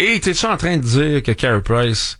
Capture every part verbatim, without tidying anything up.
Et t'es-tu en train de dire que Carey Price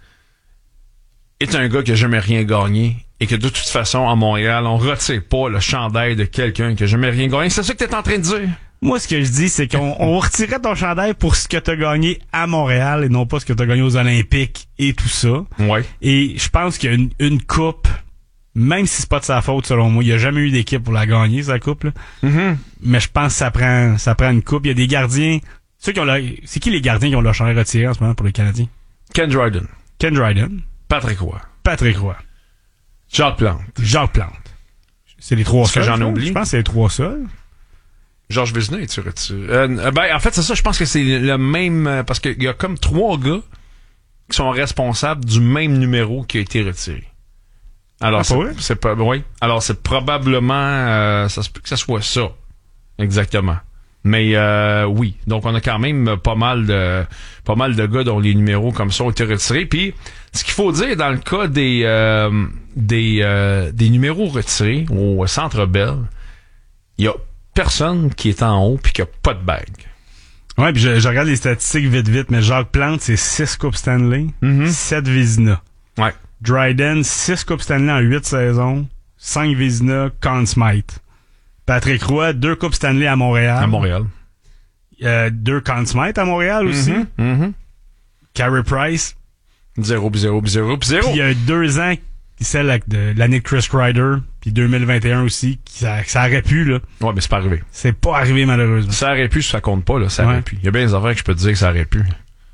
est un gars qui a jamais rien gagné et que de toute façon, à Montréal, on retire pas le chandail de quelqu'un qui a jamais rien gagné? C'est ça que t'es en train de dire? Moi, ce que je dis, c'est qu'on on retirait ton chandail pour ce que t'as gagné à Montréal et non pas ce que t'as gagné aux Olympiques et tout ça. Ouais. Et je pense qu'il y a une, une coupe, même si c'est pas de sa faute, selon moi, il y a jamais eu d'équipe pour la gagner, sa coupe, là. Mm-hmm. Mais je pense que ça prend, ça prend une coupe. Il y a des gardiens, ceux qui ont le, c'est qui les gardiens qui ont leur chandail retiré en ce moment pour les Canadiens? Ken Dryden. Ken Dryden. Patrick Roy. Patrick Roy. Jacques Plante. Jacques Plante. C'est les trois Est-ce seuls. que j'en oublie? Je pense que c'est les trois seuls. Georges Vézina, es-tu retiré? Euh, ben, en fait, c'est ça, je pense que c'est le même, euh, parce qu'il y a comme trois gars qui sont responsables du même numéro qui a été retiré. Alors, ah, c'est, pas c'est pas, oui. Alors, c'est probablement, euh, ça se peut que ça soit ça. Exactement. Mais, euh, oui. Donc, on a quand même pas mal de, pas mal de gars dont les numéros comme ça ont été retirés. Puis, ce qu'il faut dire dans le cas des, euh, des, euh, des numéros retirés au Centre Bell, il y a personne qui est en haut puis qui a pas de bague. Ouais, puis je, je regarde les statistiques vite vite, mais Jacques Plante, c'est six Coupes Stanley, Mm-hmm. sept Vézina. Ouais. Dryden, six Coupes Stanley en huit saisons, cinq Vézina, Conn Smythe. Patrick Roy, deux Coupes Stanley à Montréal. À Montréal. Euh, deux Conn Smythe à Montréal aussi. Mm-hmm. Mm-hmm. Carey Price. Zéro, puis zéro, puis zéro, puis zéro. Puis il y a deux ans, celle avec de l'année de Chris Kreider, puis deux mille vingt et un aussi, qui, ça, ça aurait pu, là. Ouais, mais c'est pas arrivé. C'est pas arrivé, malheureusement. Ça aurait pu, ça compte pas, là. Ça Ouais. aurait pu. Il y a bien des affaires que je peux te dire que ça aurait pu.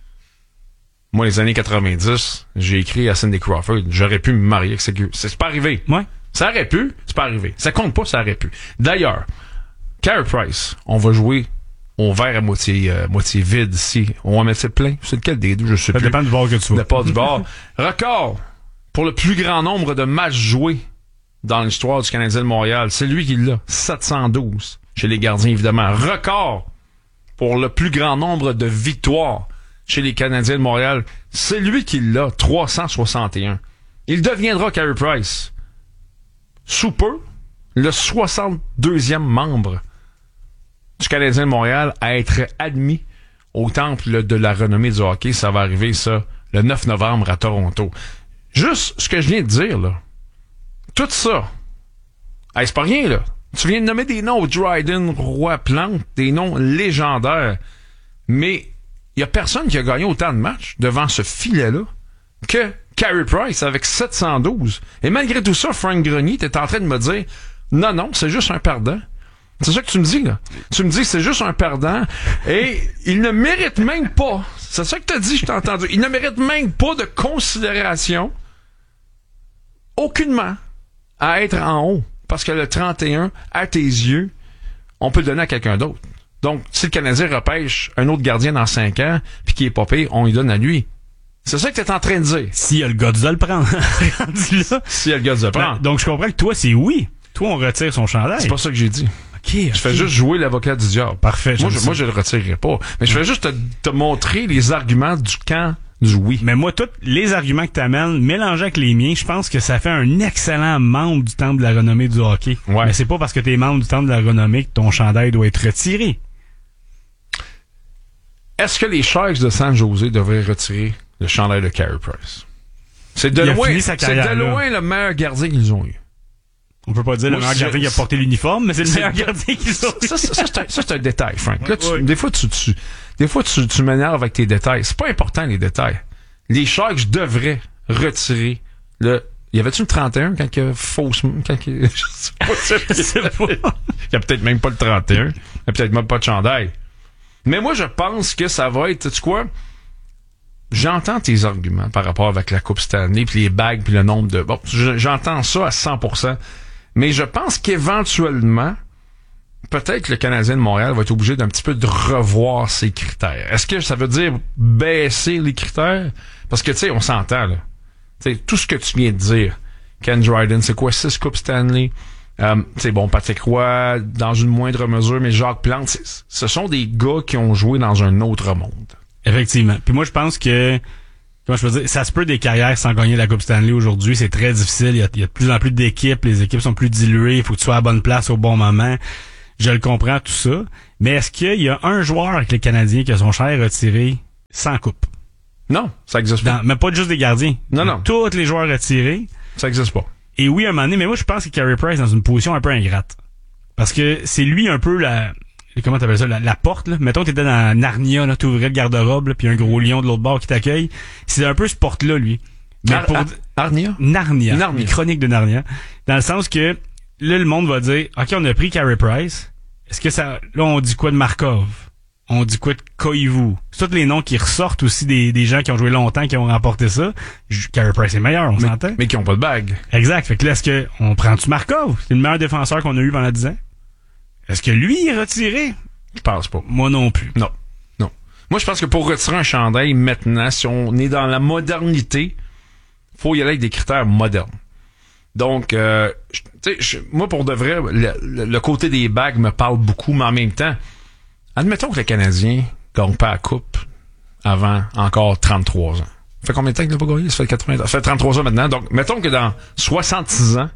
Moi, les années quatre-vingt-dix, j'ai écrit à Cindy Crawford, j'aurais pu me marier avec Ségur. C'est pas arrivé. Ouais. Ça aurait pu, c'est pas arrivé. Ça compte pas, ça aurait pu. D'ailleurs, Carey Price, on va jouer au verre à moitié, euh, moitié vide ici. On va mettre ça plein. C'est lequel des deux, je sais Ça plus. dépend du bord que tu vas. Dépend du bord. Record pour le plus grand nombre de matchs joués dans l'histoire du Canadien de Montréal. C'est lui qui l'a. sept cent douze. Chez les gardiens, évidemment. Record pour le plus grand nombre de victoires chez les Canadiens de Montréal. C'est lui qui l'a. trois cent soixante et un. Il deviendra, Carey Price, sous peu, le soixante-deuxième membre du Canadien de Montréal à être admis au temple de la renommée du hockey. Ça va arriver, ça, le neuf novembre à Toronto. Juste ce que je viens de dire, là. Tout ça. Hey, c'est pas rien, là. Tu viens de nommer des noms, Dryden, Roy, Plante, des noms légendaires. Mais il y a personne qui a gagné autant de matchs devant ce filet-là que Carey Price avec sept cent douze. Et malgré tout ça, Frank Grenier, t'es en train de me dire, non, non, c'est juste un perdant. C'est ça que tu me dis, là. Tu me dis que c'est juste un perdant et il ne mérite même pas, c'est ça que t'as dit, je t'ai entendu, il ne mérite même pas de considération, aucunement, à être en haut. Parce que le trente et un, à tes yeux, on peut le donner à quelqu'un d'autre. Donc, si le Canadien repêche un autre gardien dans cinq ans, puis qui est pas pire, on lui donne à lui. C'est ça que t'es en train de dire. S'il y a le gars de le prendre. Rendu là. Si le gars de le prendre. Donc, je comprends que toi, c'est oui. Toi, on retire son chandail. C'est pas ça que j'ai dit. Okay, je fais juste jouer l'avocat du diable. Parfait. Moi, je, moi, je le retirerai pas. Mais je vais juste te, te montrer les arguments du camp du oui. Mais moi, tous les arguments que t'amènes, mélangés avec les miens, je pense que ça fait un excellent membre du Temple de la renommée du hockey. Ouais. Mais c'est pas parce que t'es membre du Temple de la renommée que ton chandail doit être retiré. Est-ce que les Sharks de San Jose devraient retirer le chandail de Carey Price? C'est de Il a loin, fini sa c'est carrière, de là. loin le meilleur gardien qu'ils ont eu. On peut pas dire Moi, le meilleur je- gardien qui a porté l'uniforme, mais c'est le c'est- meilleur gardien qu'ils ont eu. Ça, ça, ça, c'est un, ça, c'est un détail, Frank. Là, tu, Oui. des fois, tu, tu, des fois, tu, tu m'énerves avec tes détails. C'est pas important, les détails. Les Sharks devraient retirer le... Y avait-tu le trente et un quand il y a faussement... Quand il... Je sais pas. Je sais pas. Il y a peut-être même pas le trente et un. Il y a peut-être même pas de chandail. Mais moi, je pense que ça va être... Tu quoi? J'entends tes arguments par rapport avec la Coupe Stanley, puis les bagues, puis le nombre de... Bon, je- j'entends ça à cent pour cent. Mais je pense qu'éventuellement, peut-être que le Canadien de Montréal va être obligé d'un petit peu de revoir ses critères. Est-ce que ça veut dire baisser les critères? Parce que, tu sais, on s'entend, là. Tu sais, tout ce que tu viens de dire, Ken Dryden, c'est quoi, six Coupes Stanley? Euh, c'est bon, Patrick Roy, dans une moindre mesure, mais Jacques Plante, c'est- ce sont des gars qui ont joué dans un autre monde. Effectivement. Puis moi, je pense que, comment je peux dire, ça se peut des carrières sans gagner la Coupe Stanley aujourd'hui. C'est très difficile. Il y a, il y a de plus en plus d'équipes. Les équipes sont plus diluées. Il faut que tu sois à la bonne place au bon moment. Je le comprends, tout ça. Mais est-ce qu'il y a un joueur avec les Canadiens qui a son chandail retiré sans coupe? Non, ça existe pas. Dans, mais pas juste des gardiens. Non, non. Tous les joueurs retirés. Ça existe pas. Et oui, à un moment donné, mais moi, je pense que Carey Price est dans une position un peu ingrate. Parce que c'est lui un peu la... Comment t'appelles ça? La, la porte, là. Mettons que t'étais dans Narnia, là, t'ouvrais le garde-robe, là, puis un gros lion de l'autre bord qui t'accueille. C'est un peu ce porte-là, lui. Mais Ar- pour... Ar- Narnia? Narnia. Narnia. Les chroniques de Narnia. Dans le sens que, là, le monde va dire, OK, on a pris Carey Price. Est-ce que ça... Là, on dit quoi de Markov? On dit quoi de Koivu? C'est tous les noms qui ressortent aussi des, des gens qui ont joué longtemps, qui ont remporté ça. Carey Price est meilleur, on mais, s'entend? Mais qui ont pas de bague. Exact. Fait que là, est-ce que on prend-tu Markov? C'est le meilleur défenseur qu'on a eu pendant dix ans. Est-ce que lui est retiré? Je pense pas. Moi non plus. Non. Non. Moi, je pense que pour retirer un chandail maintenant, si on est dans la modernité, faut y aller avec des critères modernes. Donc, euh, tu sais, moi, pour de vrai, le, le, le côté des bagues me parle beaucoup, mais en même temps, admettons que le Canadien gagne pas la coupe avant encore trente-trois ans. Ça fait combien de temps qu'il n'a pas gagné? Ça fait quatre-vingts ans. Ça fait trente-trois ans maintenant. Donc, mettons que dans soixante-six ans,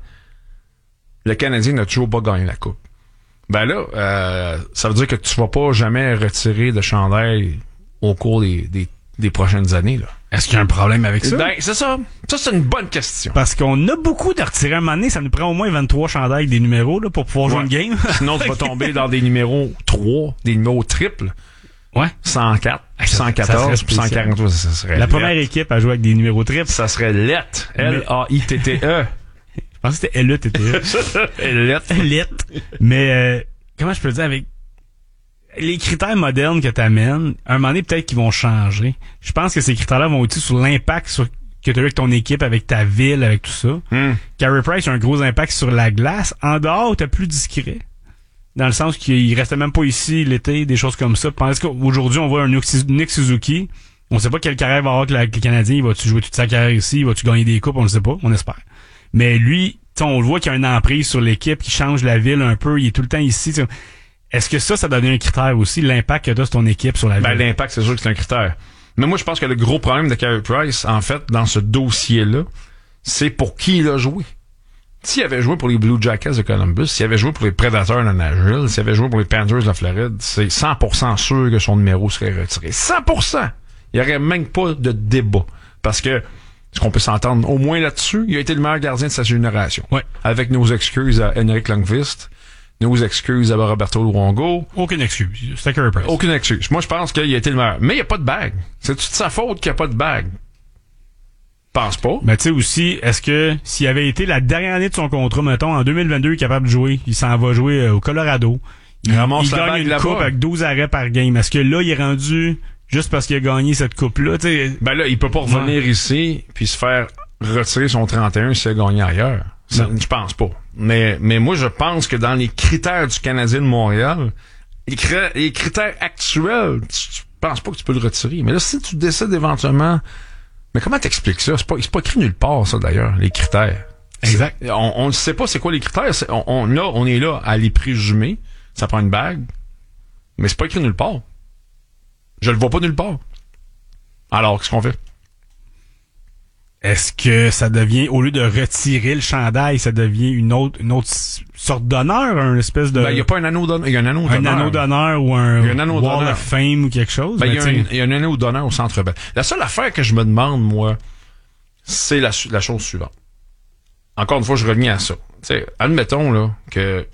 le Canadien n'a toujours pas gagné la coupe. Ben là, euh, ça veut dire que tu vas pas jamais retirer de chandail au cours des, des, des prochaines années, là. Est-ce qu'il y a un problème avec ça? Ben, c'est ça. Ça, c'est une bonne question. Parce qu'on a beaucoup de retirés à un moment donné. Ça nous prend au moins vingt-trois chandails avec des numéros, là, pour pouvoir Ouais. jouer une game. Sinon, tu vas tomber dans des numéros trois, des numéros triples. Ouais. cent quatre, Ah, ça- cent ça quatorze, serait puis cent quarante-trois, ça serait La lettre. première équipe à jouer avec des numéros triples. Ça serait lettre. L A I T T E. Je pense que c'était L E T T E. lettre. Lettre. Mais, euh, comment je peux dire, avec les critères modernes que t'amènes, à un moment donné, peut-être qu'ils vont changer. Je pense que ces critères-là vont aussi sur l'impact sur, que tu as eu avec ton équipe, avec ta ville, avec tout ça. Hmm. Carey Price a un gros impact sur la glace. En dehors, t'es plus discret. Dans le sens qu'il restait même pas ici l'été, des choses comme ça. Parce qu'aujourd'hui, on voit un Nick Suzuki. On sait pas quelle carrière va avoir avec le Canadien. Il va-tu jouer toute sa carrière ici? Il va-tu gagner des coupes? On le sait pas. On espère. Mais lui, t'sais, on le voit qu'il y a une emprise sur l'équipe, qui change la ville un peu. Il est tout le temps ici. T'sais. Est-ce que ça, ça devient un critère aussi, l'impact que t'as sur ton équipe, sur la ville? Ben, l'impact, c'est sûr que c'est un critère. Mais moi, je pense que le gros problème de Carey Price, en fait, dans ce dossier-là, c'est pour qui il a joué. S'il avait joué pour les Blue Jackets de Columbus, s'il avait joué pour les Predators de Nashville, s'il avait joué pour les Panthers de Floride, c'est cent pour cent sûr que son numéro serait retiré. cent pour cent! Il n'y aurait même pas de débat. Parce que, est-ce qu'on peut s'entendre au moins là-dessus? Il a été le meilleur gardien de sa génération. Ouais. Avec nos excuses à Henrik Lundqvist, nos excuses à Roberto Luongo. Aucune excuse. C'était Carey Price. Aucune excuse. Moi, je pense qu'il a été le meilleur. Mais il n'y a pas de bague. C'est toute sa faute qu'il n'y a pas de bague. Pense pas. Mais tu sais aussi, est-ce que s'il avait été la dernière année de son contrat, mettons, en deux mille vingt-deux, il est capable de jouer, il s'en va jouer euh, au Colorado. Il, Il ramasse il la gagne bague une là-bas. coupe avec douze arrêts par game. Est-ce que là, il est rendu juste parce qu'il a gagné cette coupe-là? Tu sais, Ben là, il peut pas revenir Ouais. ici puis se faire retirer son trente et un s'il a gagné ailleurs. Ça, Non. je pense pas. Mais, mais moi, je pense que dans les critères du Canadien de Montréal, les, cri- les critères actuels, tu, tu penses pas que tu peux le retirer. Mais là, si tu décides éventuellement... Mais comment t'expliques ça? C'est pas, c'est pas écrit nulle part, ça, d'ailleurs, les critères. Exact. C'est- On, on ne sait pas c'est quoi les critères. C'est- on, on, là, on est là à les présumer. Ça prend une bague. Mais c'est pas écrit nulle part. Je le vois pas nulle part. Alors, qu'est-ce qu'on fait? Est-ce que ça devient, au lieu de retirer le chandail, ça devient une autre, une autre s- sorte d'honneur, un espèce de... Ben, il y a pas un anneau d'honneur. Il y a un anneau un d'honneur. anneau d'honneur ou un, Il y a un anneau Wall d'honneur. of Fame ou quelque chose? Ben, il Mais y a tu sais, un, il y a un anneau d'honneur au Centre Bell. La seule affaire que je me demande, moi, c'est la, su- la chose suivante. Encore une fois, je reviens à ça. Tu sais, admettons, là, que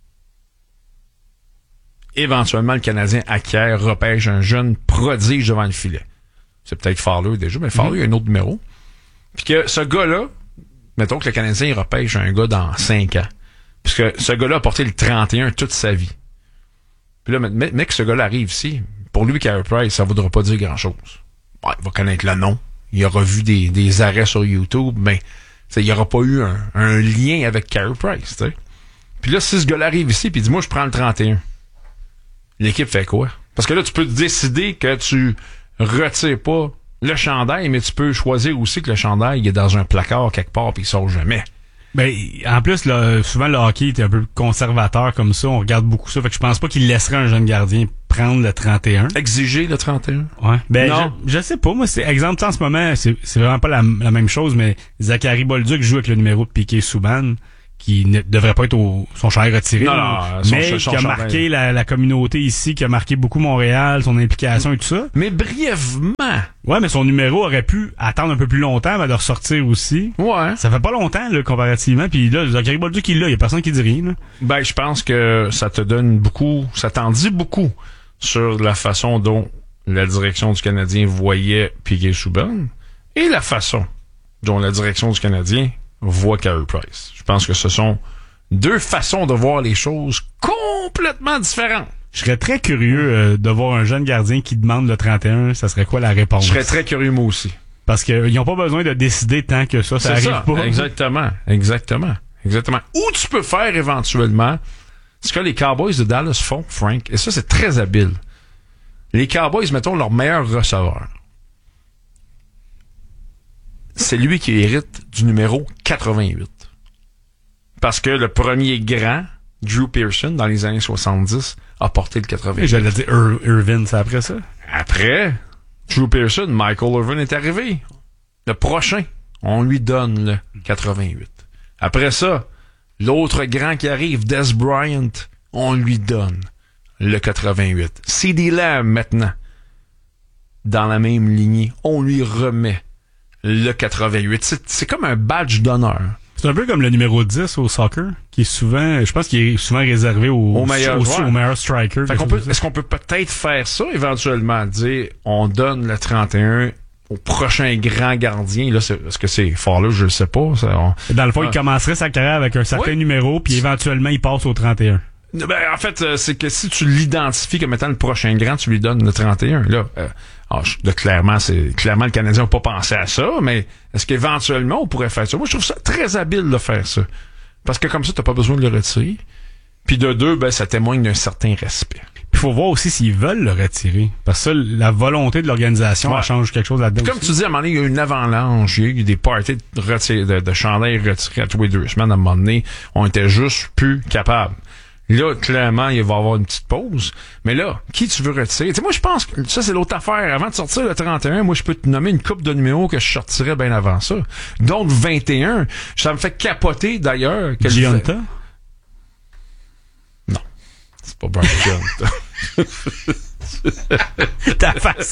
éventuellement, le Canadien acquiert, repêche un jeune prodige devant le filet. C'est peut-être Fowler déjà, mais Fowler, il y a un autre numéro. Puis que ce gars-là, mettons que le Canadien il repêche un gars dans cinq ans. Puisque ce gars-là a porté le trente et un toute sa vie. Puis là, mais, mais que ce gars-là arrive ici, pour lui, Carey Price, ça ne voudra pas dire grand-chose. Ouais, il va connaître le nom. Il aura vu des, des arrêts sur YouTube, mais il n'y aura pas eu un, un lien avec Carey Price. T'sais. Puis là, si ce gars-là arrive ici puis dit « Moi, je prends le trente et un », l'équipe fait quoi? Parce que là, tu peux décider que tu retires pas le chandail, mais tu peux choisir aussi que le chandail il est dans un placard quelque part puis il sort jamais. Ben, en plus, là, souvent, le hockey est un peu conservateur comme ça. On regarde beaucoup ça. Fait que je pense pas qu'il laisserait un jeune gardien prendre le trente et un. Exiger le trente et un? Ouais. Ben, Non. je, je sais pas. Moi, c'est, exemple, en ce moment, c'est, c'est vraiment pas la, la même chose, mais Zachary Bolduc joue avec le numéro de Piquet Souban. qui ne devrait pas être au son chandail retiré, non, non, son, mais son qui a chandail. marqué la, la communauté ici, qui a marqué beaucoup Montréal, son implication et tout ça. Mais brièvement. Ouais, mais son numéro aurait pu attendre un peu plus longtemps avant de ressortir aussi. Ouais. Ça fait pas longtemps, là, comparativement. Puis là, Zachary Bolduc, il l'a. Il y a personne qui dit rien, là. Ben, je pense que ça te donne beaucoup, ça t'en dit beaucoup sur la façon dont la direction du Canadien voyait Piquet Souban et la façon dont la direction du Canadien voit Carey Price. Je pense que ce sont deux façons de voir les choses complètement différentes. Je serais très curieux euh, de voir un jeune gardien qui demande le trente et un. Ça serait quoi la réponse? Je serais très curieux, moi aussi. Parce qu'ils n'ont pas besoin de décider tant que ça. Ça C'est arrive ça, pas. exactement, exactement, exactement. Ou tu peux faire éventuellement ce que les Cowboys de Dallas font, Frank, et ça, c'est très habile. Les Cowboys, mettons, leur meilleur receveur. C'est lui qui hérite du numéro quatre-vingt-huit. Parce que le premier grand, Drew Pearson, dans les années soixante-dix, a porté le quatre-vingt-huit. Et j'allais dire Ir- Irvin, c'est après ça? Après, Drew Pearson, Michael Irvin est arrivé. Le prochain, on lui donne le quatre-vingt-huit. Après ça, l'autre grand qui arrive, Des Bryant, on lui donne le quatre-vingt-huit. CeeDee Lamb, maintenant, dans la même lignée, on lui remet le quatre-vingt-huit. C'est, c'est comme un badge d'honneur. C'est un peu comme le numéro dix au soccer, qui est souvent, je pense qu'il est souvent réservé au, Au meilleur aussi joueur. au meilleur striker. Fait qu'on peut, est-ce qu'on peut peut-être faire ça éventuellement, dire on donne le trente et un au prochain grand gardien. Là, c'est, est-ce que c'est fort là, je le sais pas. Ça, on... Dans le fond, ah. il commencerait sa carrière avec un certain Oui. numéro, puis éventuellement, il passe au trente et un. Ben, en fait, euh, c'est que si tu l'identifies comme étant le prochain grand, tu lui donnes le trente et un. Là, euh, alors, je- de, clairement, c'est clairement le Canadien n'a pas pensé à ça, mais est-ce qu'éventuellement on pourrait faire ça? Moi, je trouve ça très habile de faire ça. Parce que comme ça, t'as pas besoin de le retirer. Puis de deux, ben, ça témoigne d'un certain respect. Il faut voir aussi s'ils veulent le retirer. Parce que ça, la volonté de l'organisation, Ouais. elle change quelque chose là-dedans. Comme aussi. tu dis, à un moment donné, il y a eu une avalanche, il y a eu des parties de, retir- de, de chandails retirés à tous les deux semaines. À un moment donné, on était juste plus capables. Là, clairement, il va y avoir une petite pause. Mais là, qui tu veux retirer? Tu sais, moi, je pense que ça, c'est l'autre affaire. Avant de sortir le trente et un, moi, je peux te nommer une coupe de numéros que je sortirais bien avant ça. Donc, vingt et un, ça me fait capoter, d'ailleurs. que le- Giunta? Non. C'est pas Brian Giunta. Ta face.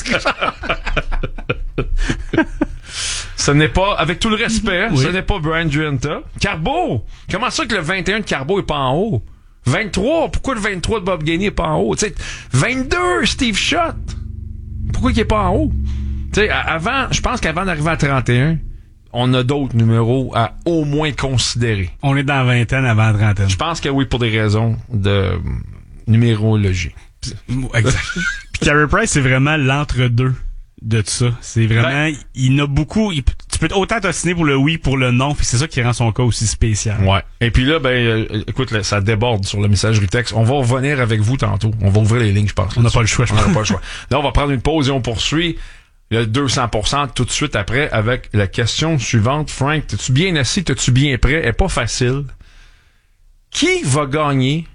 Ce n'est pas, avec tout le respect, Oui. ce n'est pas Brian Giunta. Carbo! Comment ça que le vingt et un de Carbo est pas en haut? vingt-trois, pourquoi le vingt-trois de Bob Gainey est pas en haut? Tu sais, vingt-deux, Steve Schott! Pourquoi il est pas en haut? Tu sais, à- avant, je pense qu'avant d'arriver à trente et un, on a d'autres numéros à au moins considérer. On est dans la vingtaine avant la trentaine. Je pense que oui, pour des raisons de euh, numérologie. Exact. Puis Carey Price, c'est vraiment l'entre-deux de tout ça. C'est vraiment, Ben- il y en a beaucoup. il- tu peux autant t'ostiner pour le oui, pour le non, puis c'est ça qui rend son cas aussi spécial. Ouais. Et puis là, ben, euh, écoute, là, ça déborde sur le messagerie texte. On va revenir avec vous tantôt. On va ouvrir les lignes, je pense. On n'a pas le choix, je On n'a pense. pas le choix. Là, on va prendre une pause et on poursuit le deux cents pour cent tout de suite après avec la question suivante. Frank, t'es-tu bien assis? T'es-tu bien prêt? Elle est pas facile. Qui va gagner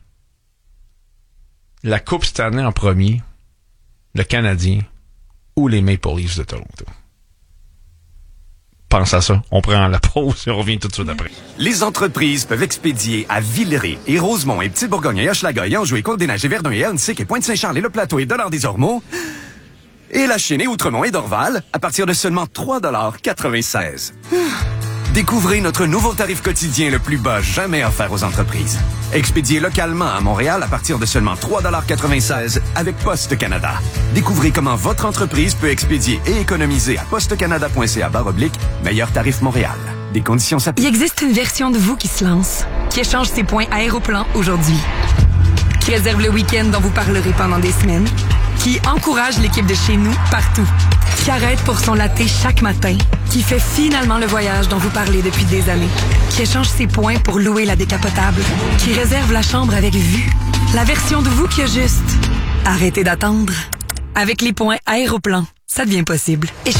la Coupe cette année en premier? Le Canadien ou les Maple Leafs de Toronto? Pense à ça. On prend la pause et on revient tout de suite après. Les entreprises peuvent expédier à Villeray et Rosemont et Petite-Bourgogne et Hochelaga et Anjou et Côte-des-Neiges et Verdun et Ahuntsic et Pointe-Saint-Charles et Le Plateau et Dollard-des-Ormeaux et La Chine et Outremont et Dorval à partir de seulement trois dollars quatre-vingt-seize. Découvrez notre nouveau tarif quotidien le plus bas jamais offert aux entreprises. Expédié localement à Montréal à partir de seulement trois dollars quatre-vingt-seize avec Poste Canada. Découvrez comment votre entreprise peut expédier et économiser à postecanada.ca barre oblique meilleur tarif Montréal. Des conditions Il s'appliquent. existe une version de vous qui se lance, qui échange ses points Aéroplan aujourd'hui, qui réserve le week-end dont vous parlerez pendant des semaines, qui encourage l'équipe de chez nous partout, qui arrête pour son latte chaque matin, qui fait finalement le voyage dont vous parlez depuis des années, qui échange ses points pour louer la décapotable, qui réserve la chambre avec vue. La version de vous qui a juste arrêtez d'attendre. Avec les points Aéroplan, ça devient possible. Échange